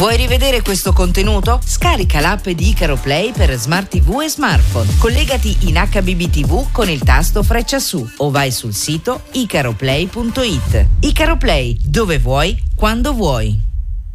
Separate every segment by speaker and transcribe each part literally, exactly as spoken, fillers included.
Speaker 1: Vuoi rivedere questo contenuto? Scarica l'app di Icaro Play per Smart ti vu e smartphone. Collegati in acca bi bi ti vu con il tasto freccia su o vai sul sito icaroplay punto it. Icaro Play, dove vuoi, quando vuoi.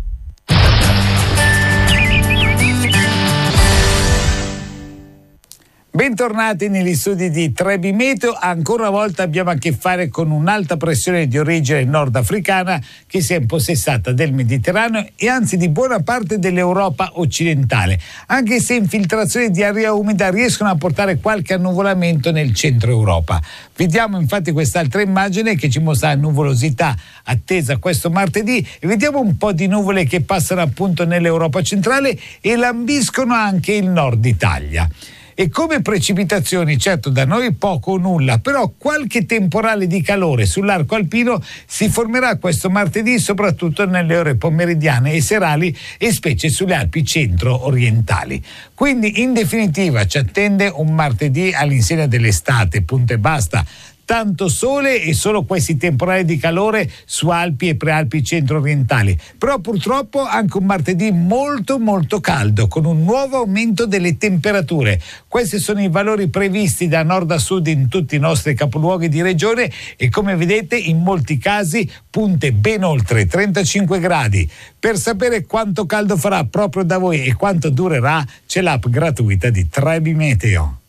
Speaker 2: Bentornati negli studi di tre B Meteo. Ancora una volta abbiamo a che fare con un'alta pressione di origine nordafricana che si è impossessata del Mediterraneo e anzi di buona parte dell'Europa occidentale, anche se infiltrazioni di aria umida riescono a portare qualche annuvolamento nel centro Europa. Vediamo infatti quest'altra immagine che ci mostra la nuvolosità attesa questo martedì e vediamo un po' di nuvole che passano appunto nell'Europa centrale e lambiscono anche il nord Italia. E come precipitazioni, certo da noi poco o nulla, però qualche temporale di calore sull'arco alpino si formerà questo martedì soprattutto nelle ore pomeridiane e serali e specie sulle Alpi centro-orientali. Quindi in definitiva ci attende un martedì all'insegna dell'estate, punto e basta. Tanto sole e solo questi temporali di calore su Alpi e prealpi centro-orientali. Però purtroppo anche un martedì molto molto caldo con un nuovo aumento delle temperature. Questi sono i valori previsti da nord a sud in tutti i nostri capoluoghi di regione e come vedete in molti casi punte ben oltre trentacinque gradi. Per sapere quanto caldo farà proprio da voi e quanto durerà c'è l'app gratuita di tre B Meteo.